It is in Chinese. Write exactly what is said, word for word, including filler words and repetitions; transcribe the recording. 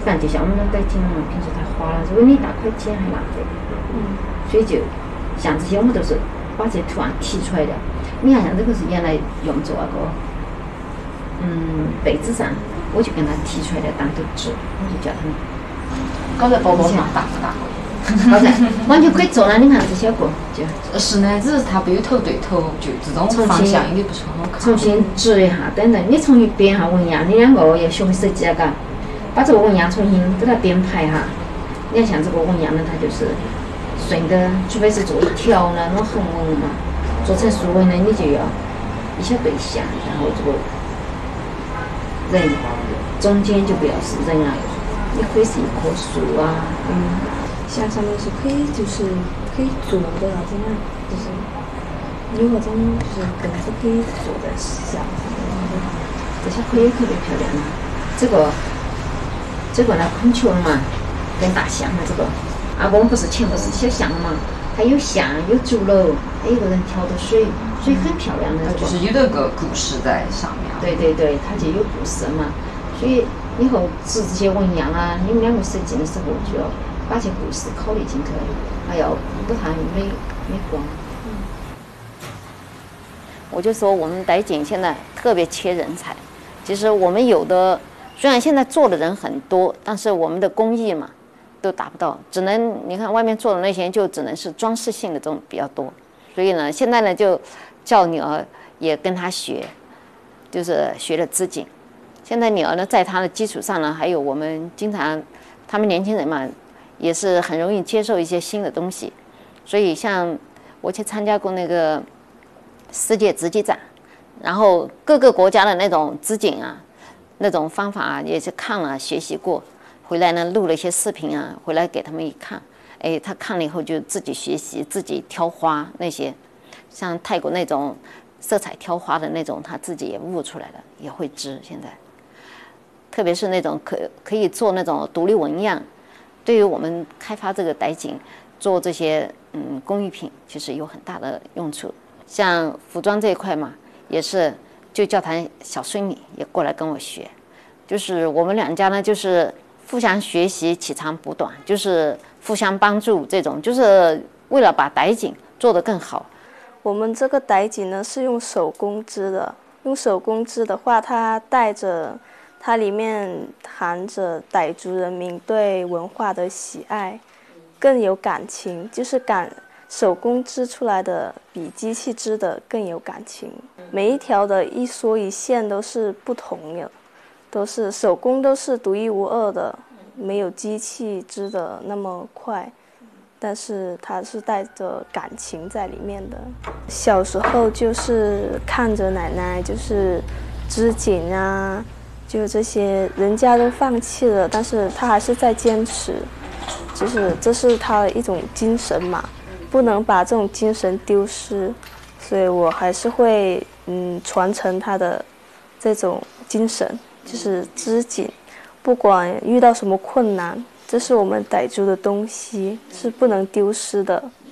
反正就像我们的带井嘛，平时太花了，如果你大块剪还浪费，嗯，所以就像这些我们都是把这图案提出来的。你看像这个是原来用做那个嗯被子上，我就跟他提出来的当头纸，我就叫他们搞在包包上大不大？ 好的，完全可以做了。你看这些个就是呢，只是它没有头对头，就这种方向有点不是很好看。 重新织一下，等等，你重新编下纹样，你两个要学会设计那个，把这个纹样重新给它编排哈。你看像这个纹样呢，它就是顺的，除非是做一条呢那种横纹嘛，做成竖纹呢，你就要一小对象，然后这个人中间就不要是人啊，你可以是一棵树啊，嗯。 像上面是可以，就是可以做的那种，就是有那种就是根子可以做在墙上的， 这些可以特别漂亮啊。这个这个呢，孔雀嘛，跟大象的这个，啊，我们不是全部是小象嘛，它有象，有竹篓，还有个人跳的水，所以很漂亮的。 就是有那个故事在上面。 对对对，它就有故事嘛，所以以后织这些纹样啊，你们两个设计的时候就要把这故事考虑进去，还要把它美美观。嗯，我就说我们傣景现在特别缺人才。其实我们有的虽然现在做的人很多，但是我们的工艺嘛都达不到，只能你看外面做的那些就只能是装饰性的这种比较多。所以呢，现在呢就叫女儿也跟他学，就是学了织锦。现在女儿呢在她的基础上呢，还有我们经常他们年轻人嘛。也是很容易接受一些新的东西，所以像我去参加过那个世界织机展，然后各个国家的那种织锦啊，那种方法啊，也是看了学习过，回来呢录了一些视频啊，回来给他们一看，哎，他看了以后就自己学习，自己挑花那些，像泰国那种色彩挑花的那种，他自己也悟出来了，也会织。现在，特别是那种可可以做那种独立纹样。对于我们开发这个傣景，做这些嗯工艺品，其实有很大的用处。像服装这一块嘛，也是就叫他小孙女也过来跟我学，就是我们两家呢，就是互相学习，取长补短，就是互相帮助，这种就是为了把傣景做得更好。 我们这个傣景呢是用手工织的，用手工织的话，它带着。它里面含着傣族人民对文化的喜爱，更有感情，就是感手工织出来的比机器织的更有感情。每一条的一梭一线都是不同的，都是手工，都是独一无二的，没有机器织的那么快，但是它是带着感情在里面的。小时候就是看着奶奶就是织锦啊。就这些，人家都放弃了，但是他还是在坚持，就是这是他的一种精神嘛，不能把这种精神丢失，所以我还是会嗯传承他的这种精神，就是织锦，不管遇到什么困难，这是我们傣族的东西，是不能丢失的。